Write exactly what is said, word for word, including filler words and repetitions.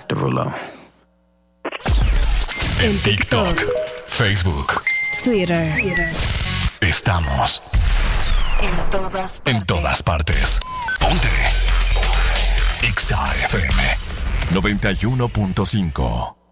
Derulo. En TikTok, Facebook, Twitter. Estamos En todas partes. en todas partes. Ponte Exa F M noventa y uno punto cinco.